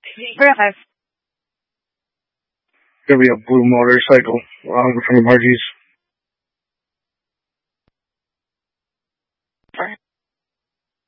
Griffith. Gonna be a blue motorcycle from the Margies.